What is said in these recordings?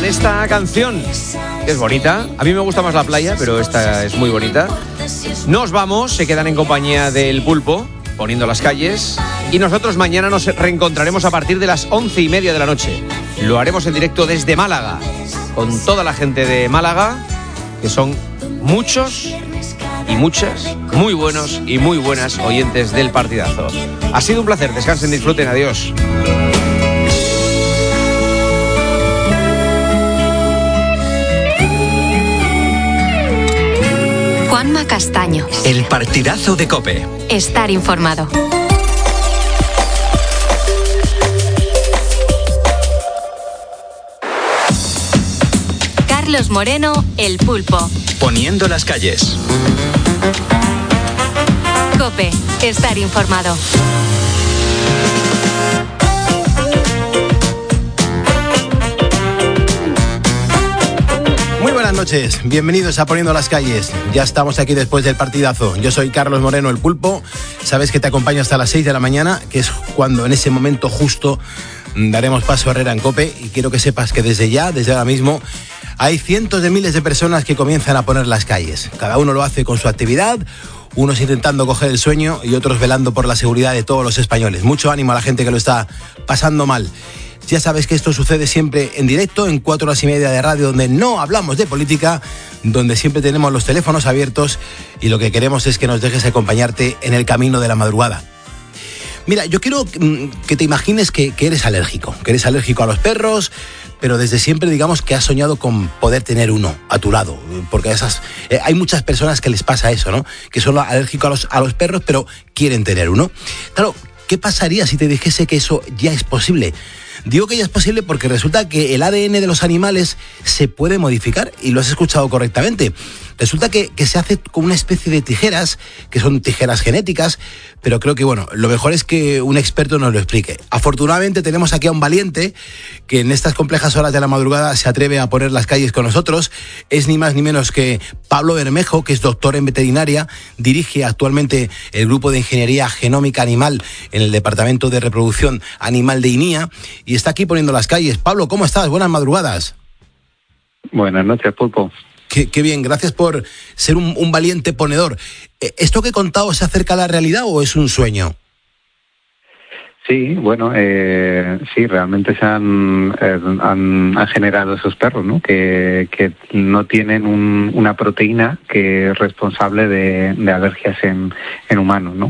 esta canción, que es bonita. A mí me gusta más la playa, pero esta es muy bonita. Nos vamos, se quedan en compañía del Pulpo, poniendo las calles. Y nosotros mañana nos reencontraremos a partir de las 11:30 de la noche. Lo haremos en directo desde Málaga, con toda la gente de Málaga, que son muchos y muchas, muy buenos y muy buenas oyentes del partidazo. Ha sido un placer, descansen, disfruten, adiós. Juanma Castaño. El partidazo de COPE. Estar informado. Carlos Moreno, El Pulpo. Poniendo las calles. COPE. Estar informado. Muy buenas noches, bienvenidos a Poniendo las calles. Ya estamos aquí después del partidazo. Yo soy Carlos Moreno, El Pulpo. Sabes que te acompaño hasta las 6 de la mañana, que es cuando en ese momento justo daremos paso a Herrera en COPE. Y quiero que sepas que desde ahora mismo, hay cientos de miles de personas que comienzan a poner las calles. Cada uno lo hace con su actividad, unos intentando coger el sueño y otros velando por la seguridad de todos los españoles. Mucho ánimo a la gente que lo está pasando mal. Ya sabes que esto sucede siempre en directo, en 4 horas y media de radio, donde no hablamos de política, donde siempre tenemos los teléfonos abiertos y lo que queremos es que nos dejes acompañarte en el camino de la madrugada. Mira, yo quiero que te imagines que eres alérgico a los perros, pero desde siempre digamos que has soñado con poder tener uno a tu lado, porque hay muchas personas que les pasa eso, ¿no? Que son alérgicos a los perros, pero quieren tener uno. Claro, ¿qué pasaría si te dijese que eso ya es posible? Digo que ya es posible porque resulta que el ADN de los animales se puede modificar, y lo has escuchado correctamente. Resulta que se hace con una especie de tijeras, que son tijeras genéticas, pero creo que, lo mejor es que un experto nos lo explique. Afortunadamente tenemos aquí a un valiente que en estas complejas horas de la madrugada se atreve a poner las calles con nosotros. Es ni más ni menos que Pablo Bermejo, que es doctor en veterinaria, dirige actualmente el grupo de ingeniería genómica animal en el Departamento de Reproducción Animal de INIA, y está aquí poniendo las calles. Pablo, ¿cómo estás? Buenas madrugadas. Buenas noches, Pulpo. Qué bien, gracias por ser un valiente ponedor. ¿Esto que he contado se acerca a la realidad o es un sueño? Sí, sí, realmente se han generado esos perros, ¿no? Que no tienen una proteína que es responsable de alergias en humanos, ¿no?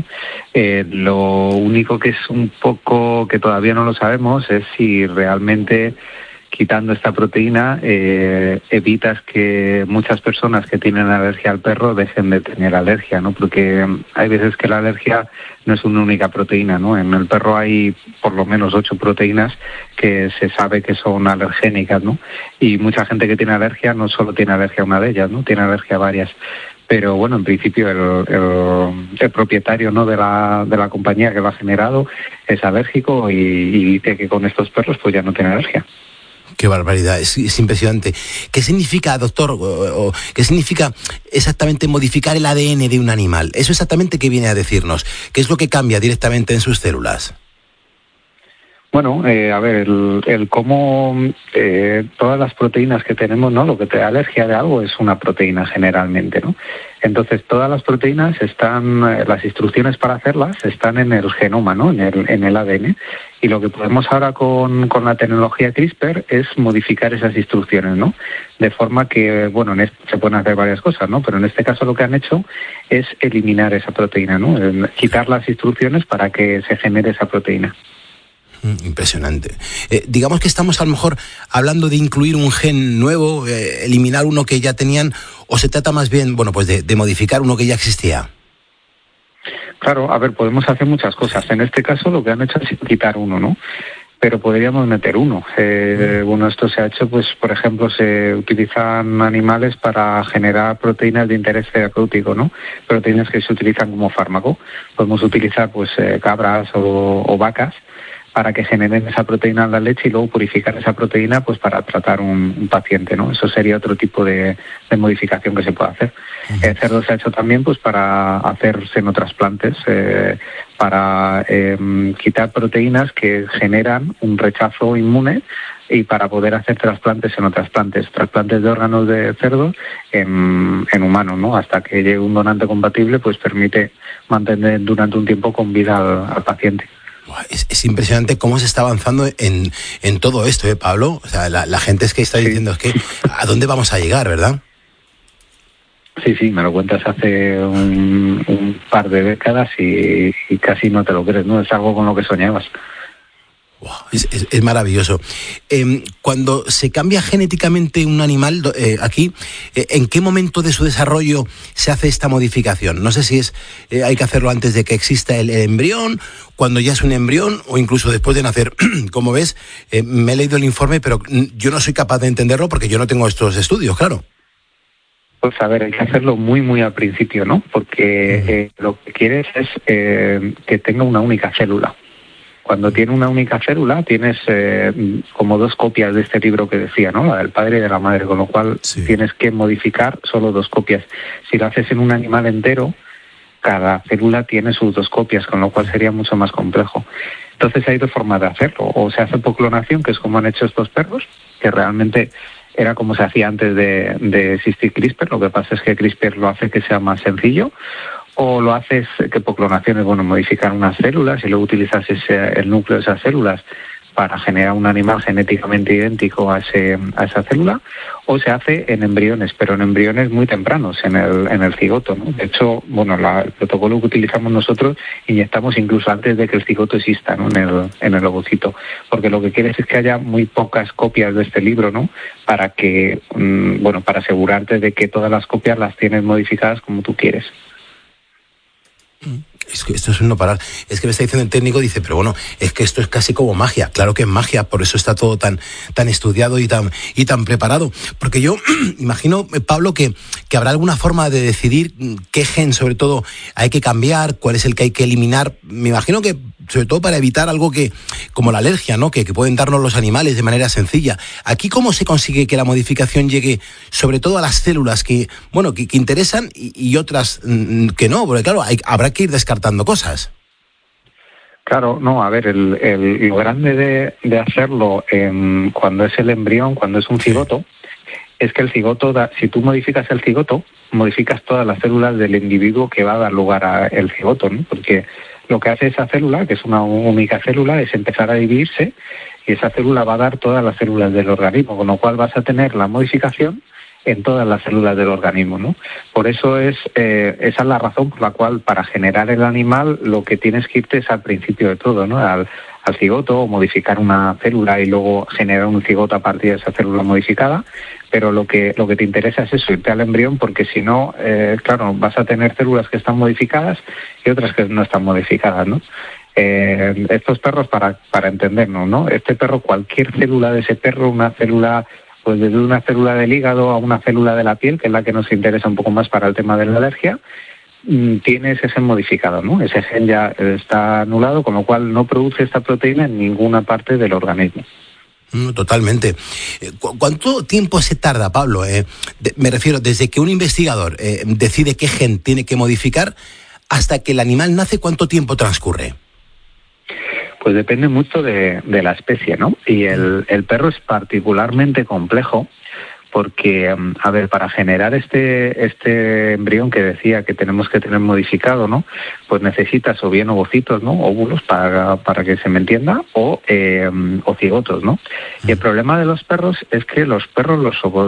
Lo único que es un poco que todavía no lo sabemos es si realmente quitando esta proteína evitas que muchas personas que tienen alergia al perro dejen de tener alergia, ¿no? Porque hay veces que la alergia no es una única proteína, ¿no? En el perro hay por lo menos 8 proteínas que se sabe que son alergénicas, ¿no? Y mucha gente que tiene alergia no solo tiene alergia a una de ellas, ¿no? Tiene alergia a varias. Pero en principio el propietario, ¿no?, de la compañía que lo ha generado es alérgico y dice que con estos perros pues ya no tiene alergia. Qué barbaridad, es impresionante. ¿Qué significa, doctor, o qué significa exactamente modificar el ADN de un animal? ¿Eso exactamente qué viene a decirnos? ¿Qué es lo que cambia directamente en sus células? Bueno, el cómo todas las proteínas que tenemos, ¿no? Lo que te da alergia de algo es una proteína generalmente, ¿no? Entonces todas las proteínas las instrucciones para hacerlas están en el genoma, ¿no? En el ADN. Y lo que podemos ahora con la tecnología CRISPR es modificar esas instrucciones, ¿no? De forma que, se pueden hacer varias cosas, ¿no? Pero en este caso lo que han hecho es eliminar esa proteína, ¿no? Quitar las instrucciones para que se genere esa proteína. Impresionante. Digamos que estamos a lo mejor hablando de incluir un gen nuevo, eliminar uno que ya tenían, o se trata más bien, de modificar uno que ya existía. Claro, podemos hacer muchas cosas. En este caso lo que han hecho es quitar uno, ¿no? Pero podríamos meter uno. Esto se ha hecho, pues, por ejemplo, se utilizan animales para generar proteínas de interés terapéutico, ¿no? Proteínas que se utilizan como fármaco. Podemos utilizar, pues, cabras o vacas para que generen esa proteína en la leche y luego purificar esa proteína, pues, para tratar un paciente, ¿no? Eso sería otro tipo de modificación que se puede hacer. El cerdo se ha hecho también, pues, para hacer senotrasplantes, para quitar proteínas que generan un rechazo inmune y para poder hacer trasplantes de órganos de cerdo en humanos, ¿no? Hasta que llegue un donante compatible, pues permite mantener durante un tiempo con vida al paciente. Es impresionante cómo se está avanzando en todo esto, Pablo. O sea, la gente es que está diciendo, es que ¿a dónde vamos a llegar, verdad? Sí, me lo cuentas hace un par de décadas y casi no te lo crees, ¿no? Es algo con lo que soñabas. Wow, es maravilloso. Cuando se cambia genéticamente un animal, aquí, ¿en qué momento de su desarrollo se hace esta modificación? No sé si hay que hacerlo antes de que exista el embrión, cuando ya es un embrión o incluso después de nacer. Como ves, me he leído el informe, pero yo no soy capaz de entenderlo porque yo no tengo estos estudios, claro. Pues a ver, hay que hacerlo muy, muy al principio, ¿no? Porque lo que quieres es que tenga una única célula. Cuando tiene una única célula, tienes como 2 copias de este libro que decía, ¿no? La del padre y de la madre, con lo cual tienes que modificar solo 2 copias. Si lo haces en un animal entero, cada célula tiene sus 2 copias, con lo cual sería mucho más complejo. Entonces hay 2 formas de hacerlo. O se hace por clonación, que es como han hecho estos perros, que realmente era como se hacía antes de existir CRISPR. Lo que pasa es que CRISPR lo hace que sea más sencillo. O lo haces, que por clonación es modificar unas células y luego utilizas el núcleo de esas células para generar un animal genéticamente idéntico a esa célula, o se hace en embriones, pero en embriones muy tempranos, en el cigoto, ¿no? De hecho, el protocolo que utilizamos nosotros inyectamos incluso antes de que el cigoto exista, ¿no? en el ovocito, porque lo que quieres es que haya muy pocas copias de este libro, ¿no? Para que, para asegurarte de que todas las copias las tienes modificadas como tú quieres. Es que esto es un no parar. Es que me está diciendo el técnico, dice, pero bueno, es que esto es casi como magia. Claro que es magia, por eso está todo tan estudiado y tan preparado. Porque yo imagino, Pablo, que habrá alguna forma de decidir qué gen, sobre todo, hay que cambiar, cuál es el que hay que eliminar. Me imagino que, sobre todo para evitar algo como la alergia, ¿no? Que pueden darnos los animales de manera sencilla. Aquí, ¿cómo se consigue que la modificación llegue, sobre todo a las células que interesan y otras que no? Porque claro, habrá que ir descartando cosas. Claro, no, a ver, lo grande de hacerlo cuando es el embrión, cuando es un cigoto, es que el cigoto, si tú modificas el cigoto, modificas todas las células del individuo que va a dar lugar al cigoto, ¿no? Porque lo que hace esa célula, que es una única célula, es empezar a dividirse y esa célula va a dar todas las células del organismo, con lo cual vas a tener la modificación en todas las células del organismo, ¿no? Por eso esa es la razón por la cual para generar el animal lo que tienes que irte es al principio de todo, ¿no? Al cigoto, o modificar una célula y luego generar un cigoto a partir de esa célula modificada, pero lo que te interesa es eso, irte al embrión, porque si no, claro, vas a tener células que están modificadas y otras que no están modificadas, ¿no? Estos perros, para entendernos, ¿no? Este perro, cualquier célula de ese perro, una célula, pues desde una célula del hígado a una célula de la piel, que es la que nos interesa un poco más para el tema de la alergia, tiene ese gen modificado, ¿no? Ese gen ya está anulado, con lo cual no produce esta proteína en ninguna parte del organismo. Totalmente. ¿Cuánto tiempo se tarda, Pablo? Me refiero, desde que un investigador decide qué gen tiene que modificar hasta que el animal nace, ¿cuánto tiempo transcurre? Pues depende mucho de la especie, ¿no? Y el perro es particularmente complejo porque, a ver, para generar este embrión que decía que tenemos que tener modificado, ¿no? Pues necesitas o bien ovocitos, ¿no? Óvulos, para que se me entienda, o cigotos, ¿no? Y el problema de los perros es que los perros,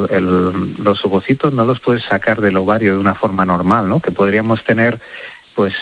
los ovocitos no los puedes sacar del ovario de una forma normal, ¿no? Que podríamos tener, pues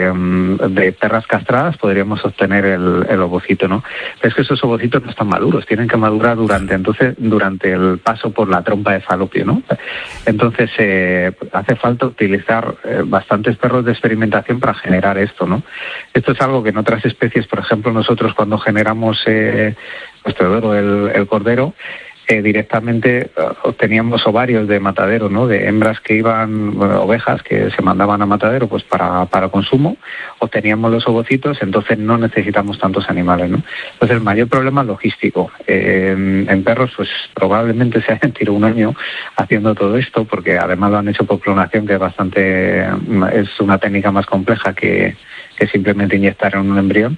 de perras castradas podríamos obtener el ovocito, ¿no? Pero es que esos ovocitos no están maduros, tienen que madurar durante el paso por la trompa de falopio, ¿no? Entonces hace falta utilizar bastantes perros de experimentación para generar esto, ¿no? Esto es algo que en otras especies, por ejemplo, nosotros cuando generamos nuestro oro, el cordero, directamente obteníamos ovarios de matadero, ¿no? De hembras que iban, ovejas que se mandaban a matadero pues para consumo, obteníamos los ovocitos, entonces no necesitamos tantos animales, ¿no? Entonces el mayor problema es logístico. En perros pues probablemente se hayan tirado un año haciendo todo esto, porque además lo han hecho por clonación, que es una técnica más compleja que simplemente inyectar en un embrión.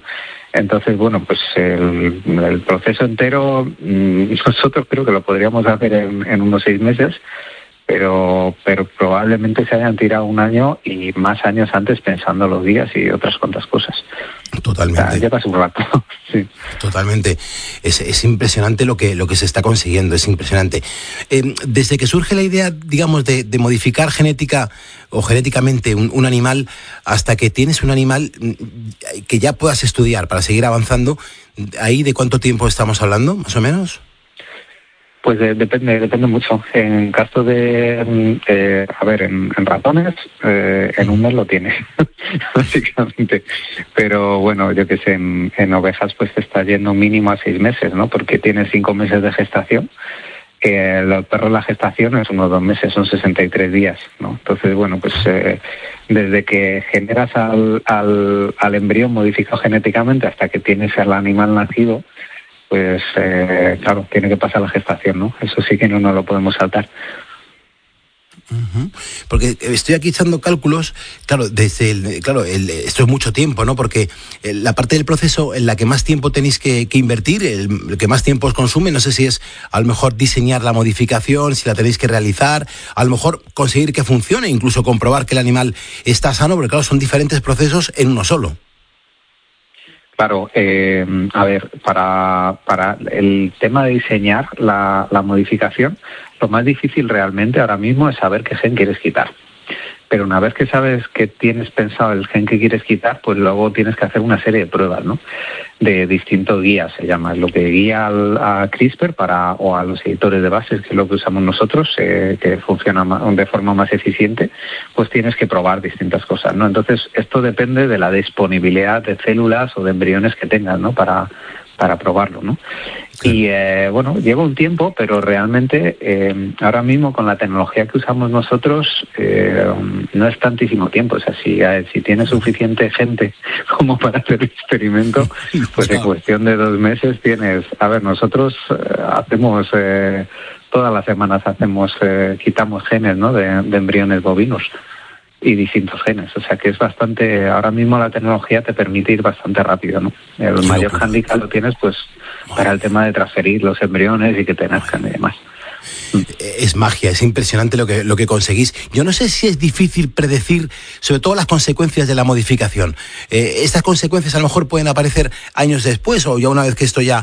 Entonces, bueno, pues el proceso entero, nosotros creo que lo podríamos hacer en unos 6 meses, pero probablemente se hayan tirado 1 año y más años antes pensando los días y otras cuantas cosas. Totalmente. O sea, llevas un rato. Sí. Totalmente. Es impresionante lo que se está consiguiendo, es impresionante. Desde que surge la idea, digamos, de modificar genética o genéticamente un animal, hasta que tienes un animal que ya puedas estudiar para seguir avanzando, ¿ahí de cuánto tiempo estamos hablando, más o menos? Pues depende mucho. En caso de, en ratones, en un mes lo tienes, básicamente. Pero bueno, yo que sé, en ovejas pues te está yendo mínimo a 6 meses, ¿no? Porque tienes 5 meses de gestación. Los perros la gestación es unos 2 meses, son 63 días, ¿no? Entonces, bueno, pues desde que generas al embrión modificado genéticamente hasta que tienes al animal nacido, pues claro, tiene que pasar la gestación, ¿no? Eso sí que no lo podemos saltar. Uh-huh. Porque estoy aquí echando cálculos, claro, esto es mucho tiempo, ¿no? Porque la parte del proceso en la que más tiempo tenéis que invertir, el que más tiempo os consume, no sé si es a lo mejor diseñar la modificación, si la tenéis que realizar, a lo mejor conseguir que funcione, incluso comprobar que el animal está sano, porque claro, son diferentes procesos en uno solo. Claro, para el tema de diseñar la modificación, lo más difícil realmente ahora mismo es saber qué gen quieres quitar. Pero una vez que sabes que tienes pensado el gen que quieres quitar, pues luego tienes que hacer una serie de pruebas, ¿no? De distintos guías, se llama. Lo que guía a CRISPR o a los editores de bases, que es lo que usamos nosotros, que funciona de forma más eficiente, pues tienes que probar distintas cosas, ¿no? Entonces, esto depende de la disponibilidad de células o de embriones que tengas, ¿no? Para probarlo, ¿no? Y bueno, lleva un tiempo, pero realmente ahora mismo con la tecnología que usamos nosotros no es tantísimo tiempo. O sea, si tienes suficiente gente como para hacer el experimento, pues en cuestión de 2 meses tienes... A ver, nosotros hacemos... todas las semanas quitamos genes, ¿no? de embriones bovinos y distintos genes, o sea que es bastante, ahora mismo la tecnología te permite ir bastante rápido, ¿no? El mayor hándicap lo tienes pues para el tema de transferir los embriones y que te nazcan y demás. Es magia, es impresionante lo que conseguís. Yo no sé si es difícil predecir, sobre todo las consecuencias de la modificación. Estas consecuencias a lo mejor pueden aparecer años después o ya una vez que esto ya,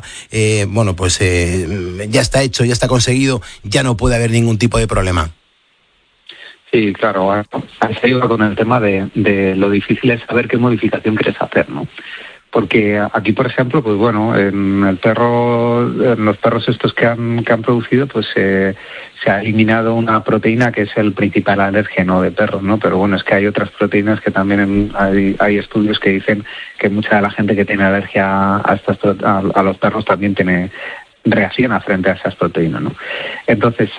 ya está hecho, ya está conseguido, ya no puede haber ningún tipo de problema. Sí, claro, ahí se iba con el tema de lo difícil es saber qué modificación quieres hacer, ¿no? Porque aquí, por ejemplo, pues bueno, en los perros estos que han producido, pues se ha eliminado una proteína que es el principal alérgeno de perros, ¿no? Pero bueno, es que hay otras proteínas que también hay estudios que dicen que mucha de la gente que tiene alergia a los perros también reacciona frente a esas proteínas, ¿no? Entonces,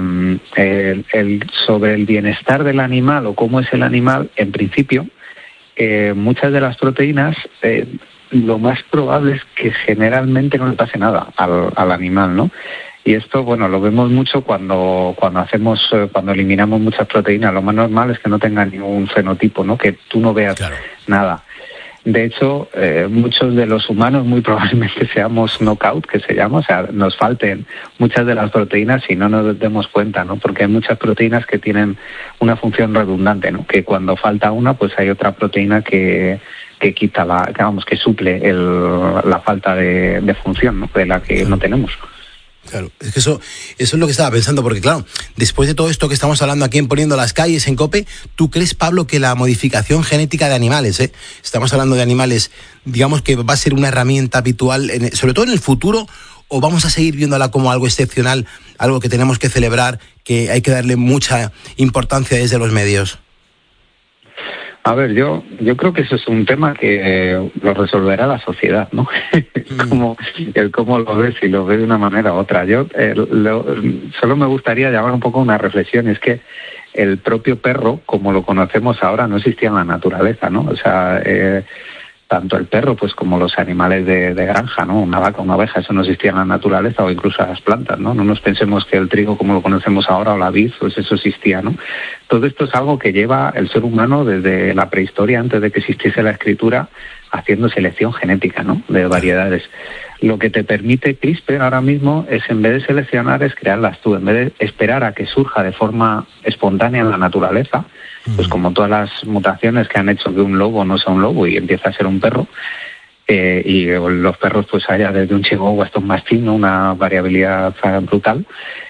sobre el bienestar del animal o cómo es el animal, en principio, muchas de las proteínas, lo más probable es que generalmente no le pase nada al animal, ¿no? Y esto, bueno, lo vemos mucho cuando eliminamos muchas proteínas. Lo más normal es que no tengan ningún fenotipo, ¿no? Que tú no veas nada. De hecho, muchos de los humanos muy probablemente seamos knockout, que se llama, o sea, nos falten muchas de las proteínas y no nos demos cuenta, ¿no? Porque hay muchas proteínas que tienen una función redundante, ¿no? Que cuando falta una, pues hay otra proteína que quita que suple la falta de función, ¿no? De la que no tenemos. Claro, es que eso es lo que estaba pensando, porque claro, después de todo esto que estamos hablando aquí en Poniendo las Calles, en COPE, ¿tú crees, Pablo, que la modificación genética de animales, estamos hablando de animales, digamos que va a ser una herramienta habitual, sobre todo en el futuro, o vamos a seguir viéndola como algo excepcional, algo que tenemos que celebrar, que hay que darle mucha importancia desde los medios? A ver, yo creo que eso es un tema que lo resolverá la sociedad, ¿no? Cómo lo ves, si lo ves de una manera u otra. Yo solo me gustaría llamar un poco una reflexión, es que el propio perro, como lo conocemos ahora, no existía en la naturaleza, ¿no? O sea, tanto el perro pues como los animales de granja, ¿no? Una vaca, una oveja, eso no existía en la naturaleza, o incluso las plantas, ¿no? No nos pensemos que el trigo como lo conocemos ahora o la vid, pues eso existía, ¿no? Todo esto es algo que lleva el ser humano desde la prehistoria, antes de que existiese la escritura, haciendo selección genética, ¿no? De variedades. Lo que te permite CRISPR ahora mismo es, en vez de seleccionar, es crearlas tú. En vez de esperar a que surja de forma espontánea en la naturaleza, pues como todas las mutaciones que han hecho que un lobo no sea un lobo y empieza a ser un perro, y los perros pues haya desde un chihuahua hasta un mastín, ¿no? Una variabilidad brutal,